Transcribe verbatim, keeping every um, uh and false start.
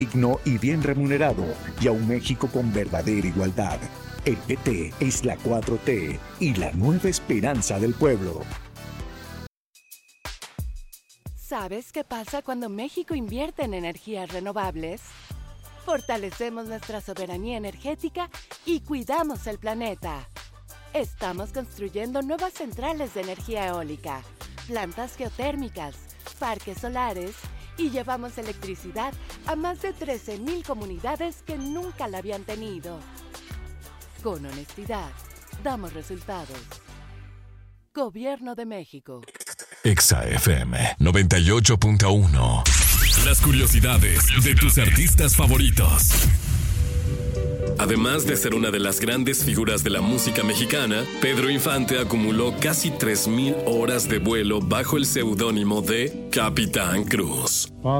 digno y bien remunerado, y a un México con verdadera igualdad. El P T es la cuatro T y la nueva esperanza del pueblo. ¿Sabes qué pasa cuando México invierte en energías renovables? Fortalecemos nuestra soberanía energética y cuidamos el planeta. Estamos construyendo nuevas centrales de energía eólica, plantas geotérmicas, parques solares y llevamos electricidad a más de trece mil comunidades que nunca la habían tenido. Con honestidad, damos resultados. Gobierno de México. Exa F M noventa y ocho punto uno. Las curiosidades de tus artistas favoritos. Además de ser una de las grandes figuras de la música mexicana, Pedro Infante acumuló casi tres mil horas de vuelo bajo el seudónimo de Capitán Cruz.